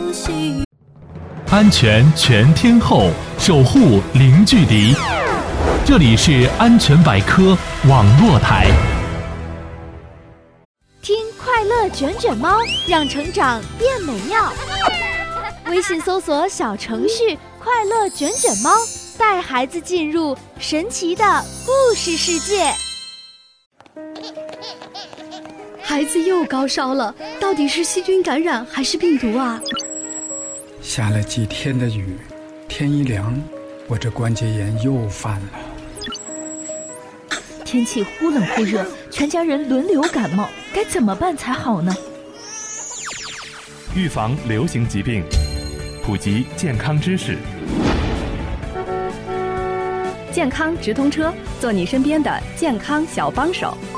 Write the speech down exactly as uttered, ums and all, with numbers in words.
息。 安全全天候，守护零距离。这里是安全百科网络台。 听快乐卷卷猫，让成长变美妙。微信搜索小程序快乐卷卷猫，带孩子进入神奇的故事世界。 孩子又高烧了，到底是细菌感染还是病毒啊？ 下了几天的雨，天一凉，我这关节炎又犯了。 天气忽冷忽热，全家人轮流感冒，该怎么办才好呢？ 预防流行疾病，普及健康知识。 健康直通车，做你身边的健康小帮手。